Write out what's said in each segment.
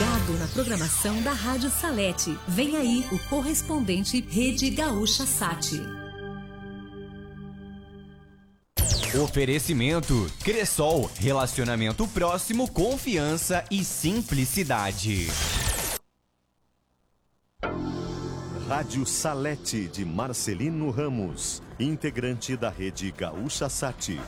ligado na programação da Rádio Salete. Vem aí o correspondente Rede Gaúcha Sat. Oferecimento Cressol, relacionamento próximo, confiança e simplicidade. Rádio Salete de Marcelino Ramos, integrante da Rede Gaúcha Sat.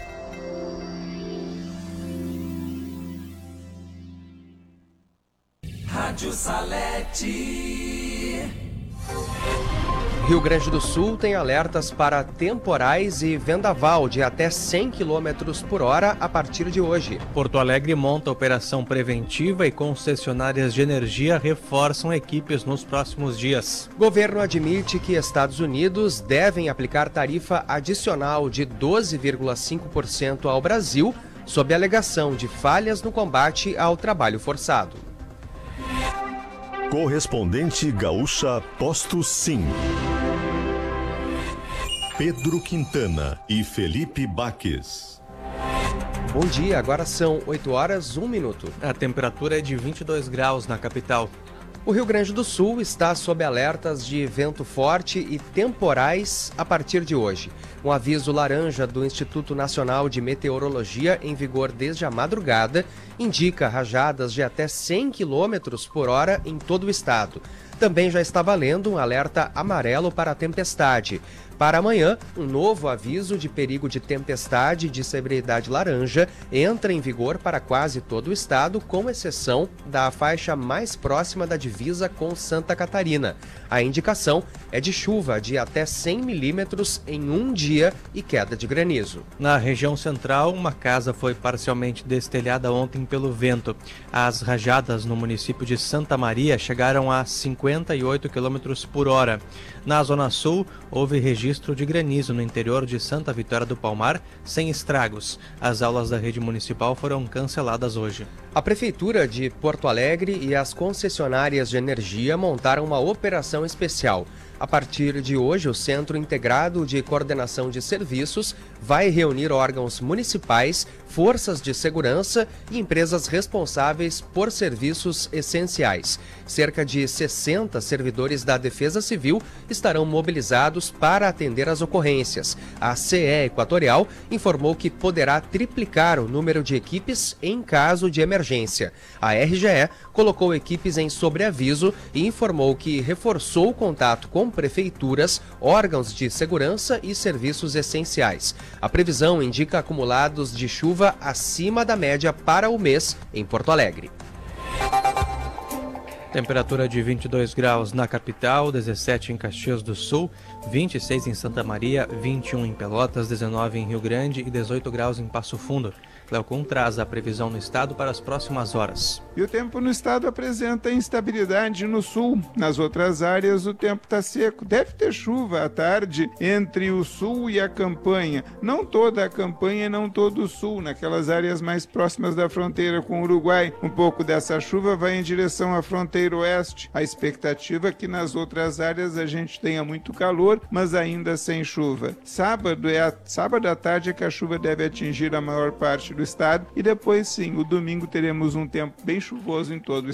Rádio Salete. Rio Grande do Sul tem alertas para temporais e vendaval de até 100 km por hora a partir de hoje. Porto Alegre monta operação preventiva e concessionárias de energia reforçam equipes nos próximos dias. Governo admite que Estados Unidos devem aplicar tarifa adicional de 12,5% ao Brasil, sob alegação de falhas no combate ao trabalho forçado. Correspondente Gaúcha Posto Sim. Pedro Quintana e Felipe Baques. Bom dia, agora são 8 horas, 1 minuto. A temperatura é de 22 graus na capital. O Rio Grande do Sul está sob alertas de vento forte e temporais a partir de hoje. Um aviso laranja do Instituto Nacional de Meteorologia, em vigor desde a madrugada, indica rajadas de até 100 km por hora em todo o estado. Também já está valendo um alerta amarelo para a tempestade. Para amanhã, um novo aviso de perigo de tempestade de severidade laranja entra em vigor para quase todo o estado, com exceção da faixa mais próxima da divisa com Santa Catarina. A indicação é de chuva de até 100 milímetros em um dia e queda de granizo. Na região central, uma casa foi parcialmente destelhada ontem pelo vento. As rajadas no município de Santa Maria chegaram a 58 km por hora. Na Zona Sul, houve registro de granizo no interior de Santa Vitória do Palmar, sem estragos. As aulas da rede municipal foram canceladas hoje. A Prefeitura de Porto Alegre e as concessionárias de energia montaram uma operação especial. A partir de hoje, o Centro Integrado de Coordenação de Serviços vai reunir órgãos municipais, forças de segurança e empresas responsáveis por serviços essenciais. Cerca de 60 servidores da Defesa Civil estarão mobilizados para atender as ocorrências. A CE Equatorial informou que poderá triplicar o número de equipes em caso de emergência. A RGE colocou equipes em sobreaviso e informou que reforçou o contato com prefeituras, órgãos de segurança e serviços essenciais. A previsão indica acumulados de chuva acima da média para o mês em Porto Alegre. Temperatura de 22 graus na capital, 17 em Caxias do Sul, 26 em Santa Maria, 21 em Pelotas, 19 em Rio Grande e 18 graus em Passo Fundo. Cleocum traz a previsão no estado para as próximas horas. E o tempo no estado apresenta instabilidade no sul. Nas outras áreas o tempo está seco. Deve ter chuva à tarde entre o sul e a campanha. Não toda a campanha e não todo o sul. Naquelas áreas mais próximas da fronteira com o Uruguai. Um pouco dessa chuva vai em direção à fronteira oeste. A expectativa é que nas outras áreas a gente tenha muito calor, mas ainda sem chuva. Sábado à tarde é que a chuva deve atingir a maior parte do estado e depois sim, o domingo teremos um tempo bem chuvoso em todo o estado.